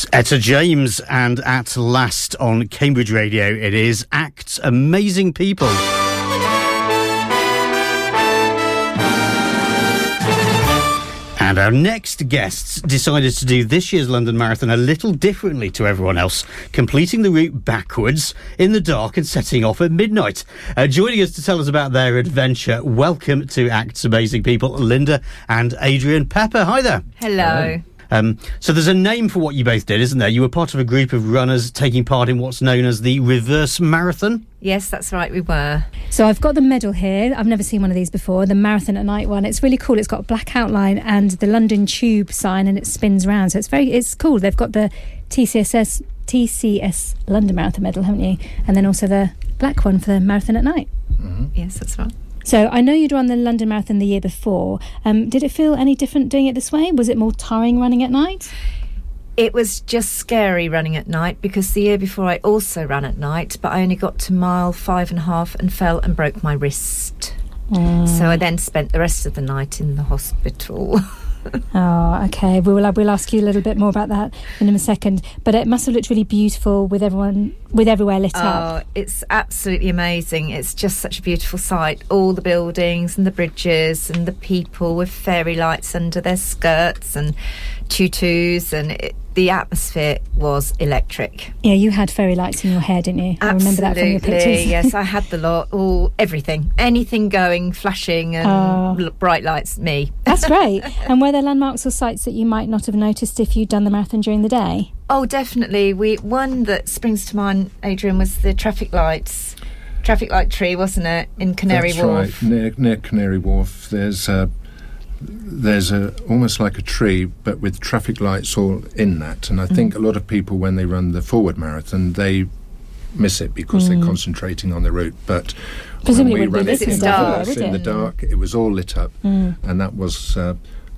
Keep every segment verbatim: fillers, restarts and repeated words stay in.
Etta James, and at last on Cambridge Radio, it is Acts Amazing People. And our next guests decided to do this year's London Marathon a little differently to everyone else, completing the route backwards in the dark and setting off at midnight. Uh, joining us to tell us about their adventure, welcome to Acts Amazing People, Linda and Adrian Pepper. Hi there. Hello. Hello. Um, so there's a name for what you both did, isn't there? You were part of a group of runners taking part in what's known as the Reverse Marathon. Yes, that's right, we were. So I've got the medal here. I've never seen one of these before, the Marathon at Night one. It's really cool. It's got a black outline and the London Tube sign, and it spins round. So it's very, it's cool. They've got the T C S S, T C S London Marathon medal, haven't you? And then also the black one for the Marathon at Night. Mm-hmm. Yes, that's right. So I know you'd run the London Marathon the year before. Um, did it feel any different doing it this way? Was it more tiring running at night? It was just scary running at night because the year before I also ran at night, but I only got to mile five and a half and fell and broke my wrist. Mm. So I then spent the rest of the night in the hospital. Oh, okay. We'll we'll ask you a little bit more about that in a second. But it must have looked really beautiful with everyone, with everywhere lit oh, up. Oh, it's absolutely amazing. It's just such a beautiful sight. All the buildings and the bridges and the people with fairy lights under their skirts and tutus, and it, the atmosphere was electric. Yeah, you had fairy lights in your hair, didn't you? Absolutely, I remember that from your pictures. Yes, I had the lot, all everything, anything going, flashing, and oh. bright lights. Me. That's great. And were there landmarks or sites that you might not have noticed if you'd done the marathon during the day? Oh, definitely. We one that springs to mind, Adrian, was the traffic lights. Traffic light tree, wasn't it, in Canary That's Wharf? Right. Near, near Canary Wharf, there's a. There's a almost like a tree, but with traffic lights all in that. And I think mm. a lot of people, when they run the Forward Marathon, they miss it because mm. they're concentrating on the route. But presumably when we ran it in, dark, the, in the dark, it was all lit up, mm. and that was uh,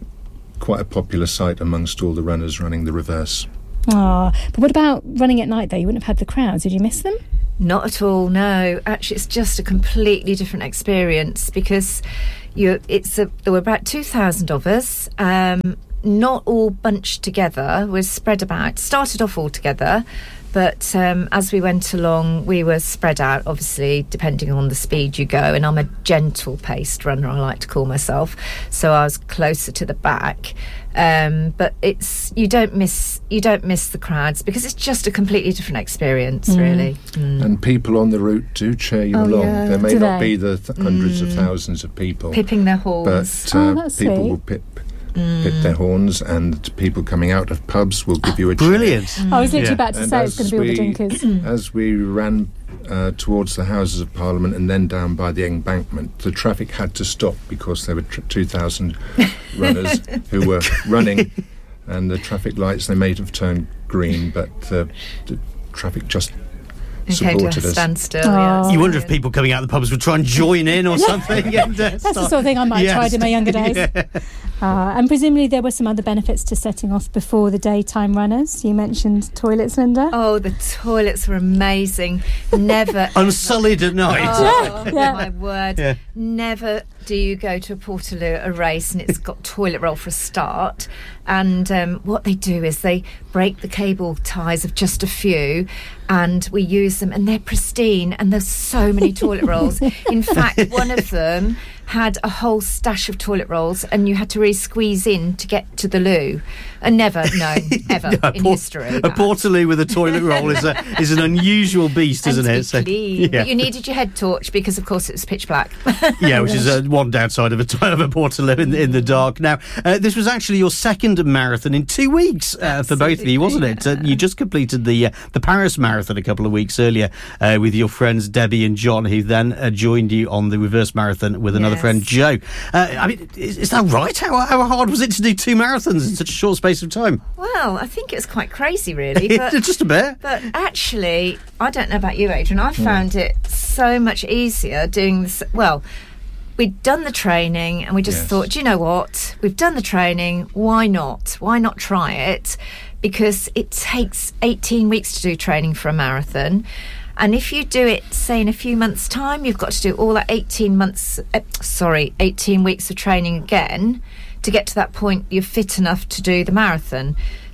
quite a popular sight amongst all the runners running the reverse. Ah, but what about running at night, though? You wouldn't have had the crowds. Did you miss them? Not at all, no. Actually, it's just a completely different experience because you, it's a, there were about two thousand of us, um, not all bunched together. We're spread about. Started off all together, but um, as we went along, we were spread out, obviously, depending on the speed you go. And I'm a gentle-paced runner, I like to call myself, so I was closer to the back. Um, but it's you don't miss you don't miss the crowds because it's just a completely different experience, mm. really. Mm. And people on the route do cheer you oh, along. Yeah. There may do not they? be the th- hundreds mm. of thousands of people pipping their horns, but uh, oh, that's people sweet. will pip. Mm. Pip their horns, and people coming out of pubs will give you a cheer. Brilliant. Mm. I was literally yeah. about to and say it's going to be all the we, drinkers. As we ran uh, towards the Houses of Parliament and then down by the embankment, the traffic had to stop because there were tr- two thousand runners who were running, and the traffic lights, they may have turned green, but the, the traffic just supported us. Stand still. Oh. Yeah, You wonder if people coming out of the pubs would try and join in or something. and, uh, That's the sort of thing I might have tried in my younger days. Yeah. Uh, and presumably there were some other benefits to setting off before the daytime runners. You mentioned toilets, Linda. Oh, the toilets were amazing. Never Unsullied at night. Oh, Yeah, yeah. my word. Yeah. Never do you go to a Portaloo, a race, and it's got toilet roll for a start. And um, what they do is they break the cable ties of just a few, and we use them, and they're pristine, and there's so many toilet rolls. In fact, one of them had a whole stash of toilet rolls, and you had to really squeeze in to get to the loo. And never known, ever, No, a in port- history. A that. Portaloo with a toilet roll is a is an unusual beast, And isn't to it? be So, clean. yeah. But you needed your head torch because, of course, it was pitch black. Yeah, which is uh, one downside of a, of a Portaloo in, in the dark. Now, uh, this was actually your second marathon in two weeks uh, for both of you, wasn't it? Uh, you just completed the uh, the Paris Marathon a couple of weeks earlier uh, with your friends Debbie and John, who then uh, joined you on the Reverse Marathon with another Yes. friend, Joe. Uh, I mean, is, is that right? How, how hard was it to do two marathons in such a short space of time? Well, I think it was quite crazy, really. But, Just a bit. but actually, I don't know about you, Adrian. I found it so much easier doing this. Well, we'd done the training, and we just Yes. thought, do you know what? We've done the training. Why not? Why not try it? Because it takes eighteen weeks to do training for a marathon. And if you do it, say, in a few months' time, you've got to do all that eighteen months, uh, sorry, eighteen weeks of training again to get to that point you're fit enough to do the marathon.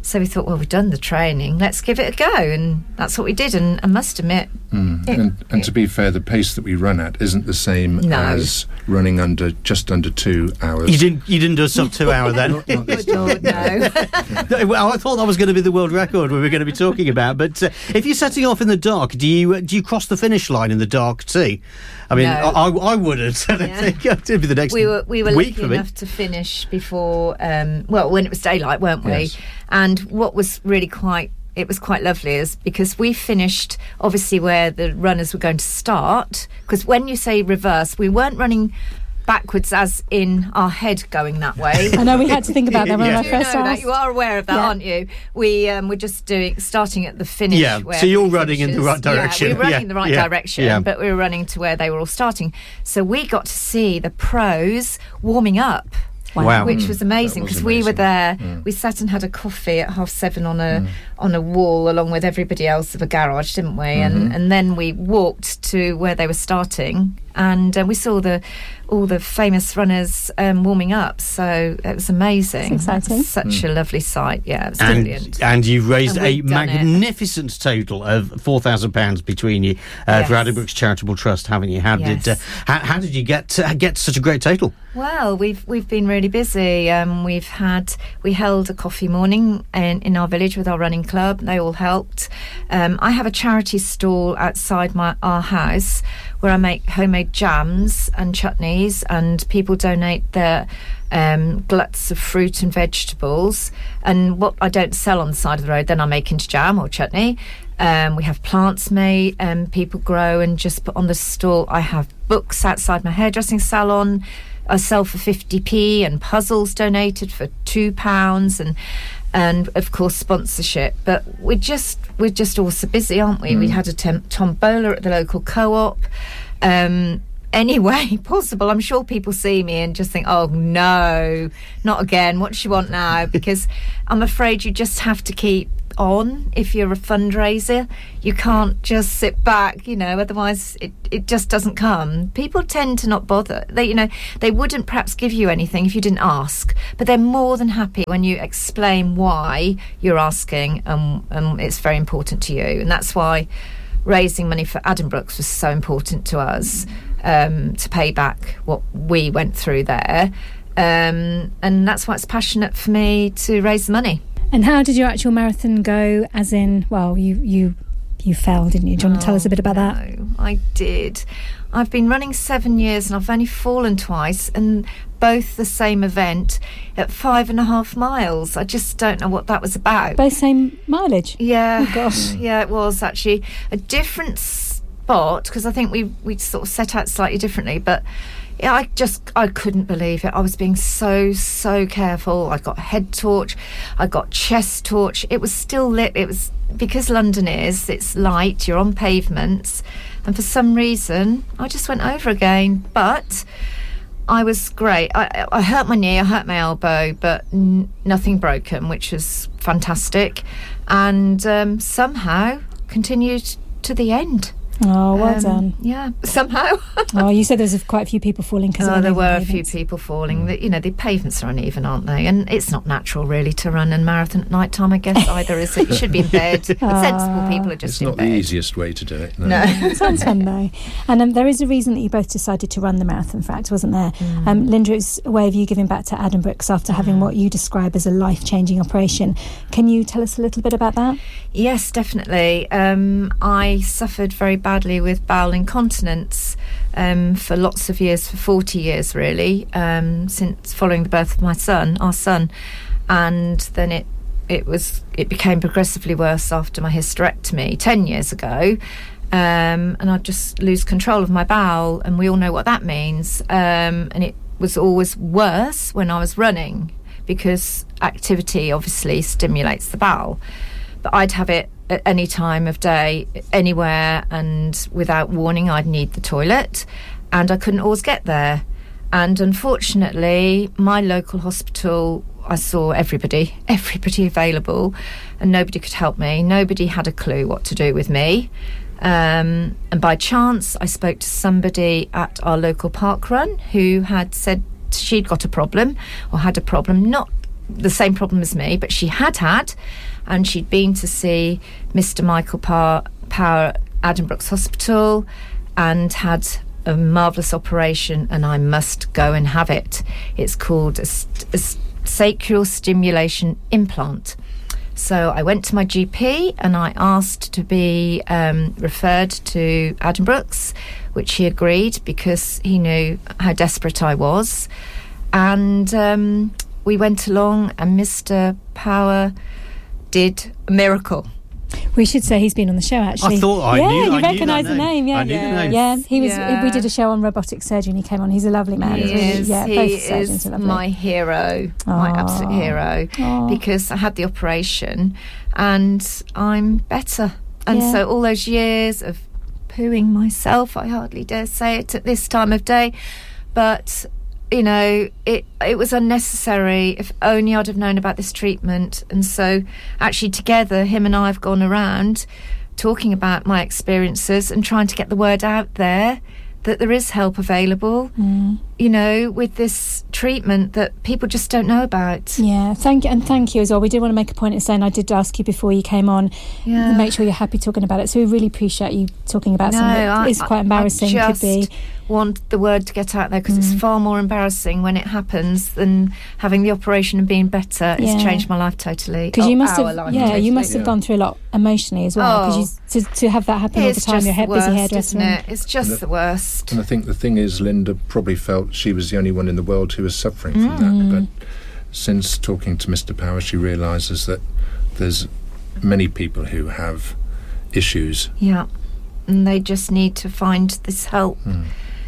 So we thought, well, we've done the training, let's give it a go, and that's what we did. And I must admit, Mm. it, and, and to be fair, the pace that we run at isn't the same No. as running under just under two hours. You didn't. You didn't do a sub two hour then. Not- not this good Lord, time. no. Well, I thought that was going to be the world record we were going to be talking about. But uh, if you're setting off in the dark, do you uh, do you cross the finish line in the dark too? I mean, No. I, I wouldn't. I Yeah. think it'd be the next we were we were week lucky for me. enough to finish before um well when it was daylight, weren't we? Yes. And what was really quite it was quite lovely is because we finished obviously where the runners were going to start, because when you say reverse, we weren't running backwards as in our head going that way. I know we had to think about that when Yeah. I You first know that, asked. you are aware of that, Yeah. aren't you? We um, we're just doing starting at the finish. Yeah, where so you're everybody running in the finishes. right direction. Yeah, we were running Yeah, in the right yeah, direction, yeah. but we were running to where they were all starting. So we got to see the pros warming up. Wow. Which was amazing That was because we were amazing. there. Mm. We sat and had a coffee at half seven on a on a wall along with everybody else of a garage, didn't we? And and then we walked to where they were starting, and uh, we saw the all the famous runners um, warming up. So it was amazing. It's exciting. Such a lovely sight. Yeah, it was brilliant. And, and you've raised And a we've done it. magnificent total of four thousand pounds between you uh, for Yes. Addenbrooke's Charitable Trust, haven't you? How Yes. did uh, how, how did you get uh, get such a great total? Well, we've we've been really busy. Um, we've had we held a coffee morning in, in our village with our running club. They all helped. Um, I have a charity stall outside my our house where I make homemade jams and chutneys, and people donate their um, gluts of fruit and vegetables. And what I don't sell on the side of the road, then I make into jam or chutney. Um, we have plants made, and people grow and just put on the stall. I have books outside my hairdressing salon. I sell for fifty p, and puzzles donated for two pounds, and and of course sponsorship. But we're just we're just all so busy, aren't we? We had a tem- tombola at the local co-op. Um, any way possible. I'm sure people see me and just think, oh no, not again. What does she want now? Because I'm afraid you just have to keep on if you're a fundraiser. You can't just sit back, you know, otherwise it, it just doesn't come. People tend to not bother. They, you know, they wouldn't perhaps give you anything if you didn't ask, but they're more than happy when you explain why you're asking, and, and it's very important to you. And that's why raising money for Addenbrooke's was so important to us, um, to pay back what we went through there. Um, and that's why it's passionate for me to raise the money. And how did your actual marathon go? As in, well, you you you fell, didn't you? Do you want to tell us a bit about that? No, I did. I've been running seven years and I've only fallen twice, and both the same event at five and a half miles. I just don't know what that was about. Both same mileage. Yeah, Oh, gosh. yeah, it was actually a different spot, because I think we we sort of set out slightly differently, but yeah, I just I couldn't believe it. I was being so so careful. I got a head torch, I got chest torch. It was still lit. It was because London is it's light. You're on pavements, and for some reason I just went over again. But I was great. I, I hurt my knee, I hurt my elbow, but n- nothing broken, which was fantastic, and um, somehow continued to the end. Oh, well Um, done. Yeah, somehow. Oh, you said there was quite a few people falling because Oh, there were a few people falling. The, you know, the pavements are uneven, aren't they? And it's not natural, really, to run a marathon at night time, I guess, either, is it? You should be in bed. Sensible people are just It's in not bed. the easiest way to do it. No. Sounds fun though. And um, there is a reason that you both decided to run the marathon, fact, wasn't there? Mm. Um, Linda, it's a way of you giving back to Addenbrooke's after having what you describe as a life-changing operation. Can you tell us a little bit about that? Yes, definitely. Um, I suffered very badly with bowel incontinence um, for lots of years, for forty years really, um, since following the birth of my son, our son, and then it it was it became progressively worse after my hysterectomy ten years ago. Um, and I'd just lose control of my bowel, and we all know what that means. Um, and it was always worse when I was running, because activity obviously stimulates the bowel. But I'd have it at any time of day, anywhere, and without warning I'd need the toilet, and I couldn't always get there. And unfortunately, my local hospital, I saw everybody, everybody available, and nobody could help me. Nobody had a clue what to do with me. Um, and by chance, I spoke to somebody at our local park run who had said she'd got a problem, or had a problem, not the same problem as me, but she had had, and she'd been to see Mister Michael Power, Power at Addenbrooke's Hospital and had a marvellous operation, and I must go and have it. It's called a, a sacral stimulation implant. So I went to my G P and I asked to be um, referred to Addenbrooke's, which he agreed because he knew how desperate I was. And um, we went along, and Mister Power did a miracle. We should say he's been on the show, actually. I thought I yeah, knew. you I recognise knew the name. Yeah, I knew yeah. the name. Yeah, he was. Yeah. We did a show on robotic surgery, and he came on. He's a lovely man. He He's really- is. yeah, he both surgeons is are lovely. my hero, my Aw. absolute hero, Aw. because I had the operation and I'm better. And Yeah. so all those years of pooing myself, I hardly dare say it at this time of day, but you know, it it was unnecessary. If only I'd have known about this treatment. And so actually together, him and I have gone around talking about my experiences and trying to get the word out there that there is help available, Mm. you know, with this treatment that people just don't know about. Yeah, thank you, and thank you as well. We did want to make a point of saying I did ask you before you came on. Yeah. Make sure you're happy talking about it. So we really appreciate you talking about No, something that I- is quite I- embarrassing. I Could be. just want the word to get out there because Mm. it's far more embarrassing when it happens than having the operation and being better. It's Yeah. changed my life totally. Because Oh, you must our have, life yeah, totally. you must have Yeah. gone through a lot emotionally as well. Because Oh. you to, to have that happen all the It's time, just you're the head, busy worst, hairdresser. isn't it? It's just And the worst. And I think the thing is, Linda probably felt she was the only one in the world who was suffering from Mm. that. But since talking to Mister Power, she realises that there's many people who have issues. Yeah, and they just need to find this help. Mm.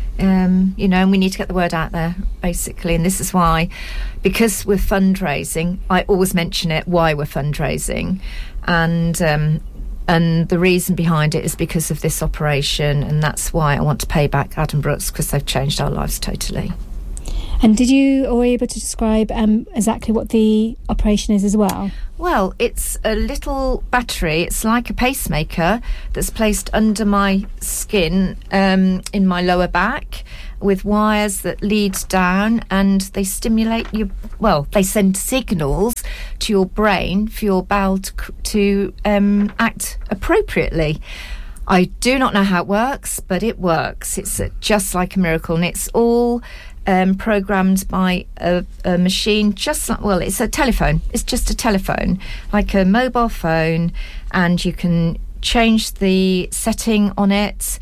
Um, you know, and we need to get the word out there, basically. And this is why, because we're fundraising, I always mention it, why we're fundraising. And um, and the reason behind it is because of this operation, and that's why I want to pay back Addenbrooke's, because they've changed our lives totally. And did you, or were you able to describe um, exactly what the operation is as well? Well, it's a little battery. It's like a pacemaker that's placed under my skin um, in my lower back with wires that lead down, and they stimulate you. Well, they send signals to your brain for your bowel to, c- to um, act appropriately. I do not know how it works, but it works. It's uh, just like a miracle, and it's all um, programmed by a, a machine, just like, well, it's a telephone. It's just a telephone, like a mobile phone, and you can change the setting on it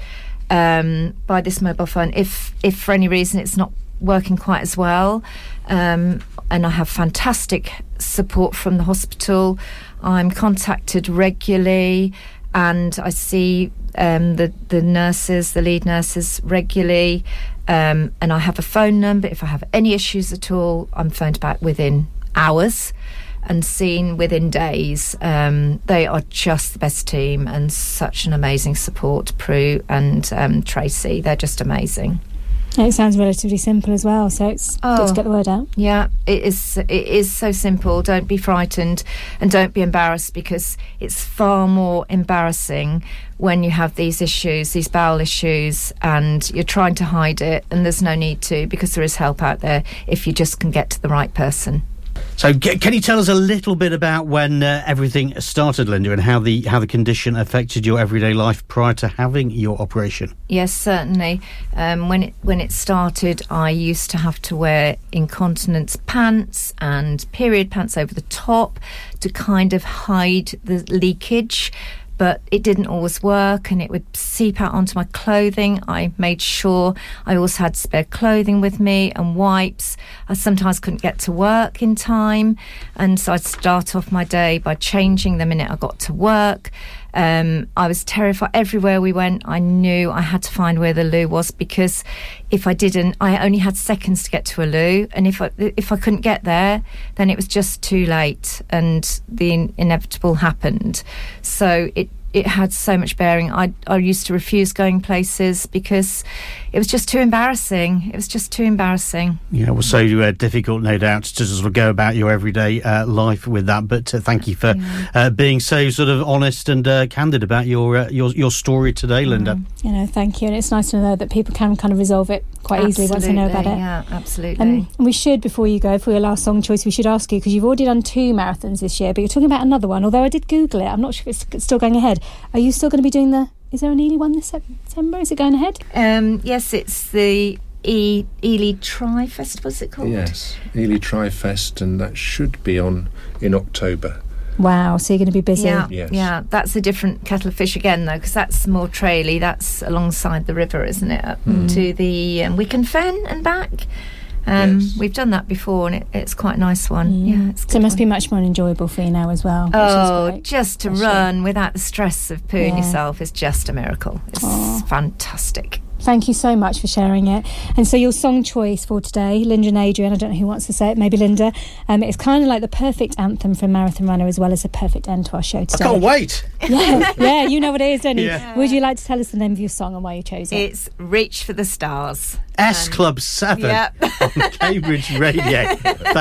um, by this mobile phone if, if for any reason it's not working quite as well. Um, and I have fantastic support from the hospital. I'm contacted regularly, and I see um, the the nurses, the lead nurses, regularly. Um, and I have a phone number. If I have any issues at all, I'm phoned back within hours and seen within days. Um, they are just the best team and such an amazing support. Prue and um, Tracy, they're just amazing. It sounds relatively simple as well, so it's good Oh. to get the word out. Yeah, it is. It is so simple. Don't be frightened and don't be embarrassed, because it's far more embarrassing when you have these issues, these bowel issues, and you're trying to hide it, and there's no need to, because there is help out there if you just can get to the right person. So, c- can you tell us a little bit about when uh, everything started, Linda, and how the how the condition affected your everyday life prior to having your operation? Yes, certainly. Um, when it when it started, I used to have to wear incontinence pants and period pants over the top to kind of hide the leakage. But it didn't always work, and it would seep out onto my clothing. I made sure I always had spare clothing with me and wipes. I sometimes couldn't get to work in time, and so I'd start off my day by changing the minute I got to work. Um, I was terrified. Everywhere we went, I knew I had to find where the loo was, because if I didn't, I only had seconds to get to a loo, and if I, if I couldn't get there, then it was just too late, and the in- inevitable happened. So it it had so much bearing. I I used to refuse going places because it was just too embarrassing. It was just too embarrassing. Yeah, it was so uh, difficult, no doubt, to sort of go about your everyday uh, life with that. But uh, thank you for Yeah. uh, being so sort of honest and uh, candid about your uh, your your story today, Linda. Mm. You know, thank you. And it's nice to know that people can kind of resolve it quite easily once they know about it. Yeah, absolutely. And we should, before you go, for your last song choice, we should ask you, because you've already done two marathons this year, but you're talking about another one, although I did Google it. I'm not sure if it's still going ahead. Are you still going to be doing the... Is there an Ely one this September? Is it going ahead? Um, yes, it's the e- Ely Tri Festival, is it called? Yes, Ely Tri-Fest, and that should be on in October. Wow, so you're going to be busy. Yeah, Yes. yeah. That's a different kettle of fish again, though, because that's more traily. That's alongside the river, isn't it? Up Mm. to the um, Wicken Fen and back. Um, Yes. We've done that before, and it, it's quite a nice one. Mm. Yeah, it's a So it good must one. be much more enjoyable for you now as well. which is Oh, great. just to Bless you. run without the stress of pooing Yeah. yourself is just a miracle. It's Aw. fantastic. Thank you so much for sharing it. And so your song choice for today, Linda and Adrian, I don't know who wants to say it, maybe Linda. Um, it's kind of like the perfect anthem for a marathon runner, as well as a perfect end to our show I today. can't wait. Yeah, yeah, you know what it is, don't you? Yeah. Would you like to tell us the name of your song and why you chose it? It's Reach for the Stars. S And- Club seven Yep. on Cambridge Radio.